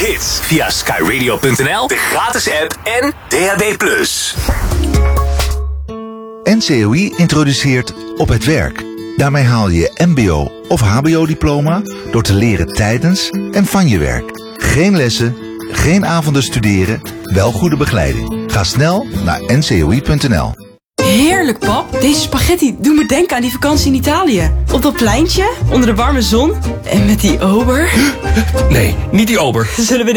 hits via skyradio.nl, de gratis app en DAB+. NCOI introduceert Op het Werk. Daarmee haal je je mbo- of hbo-diploma door te leren tijdens en van je werk. Geen lessen, geen avonden studeren, wel goede begeleiding. Ga snel naar ncoi.nl. Heerlijk, pap. Deze spaghetti doet me denken aan die vakantie in Italië. Op dat pleintje, onder de warme zon en met die ober. Nee, niet die ober. Zullen we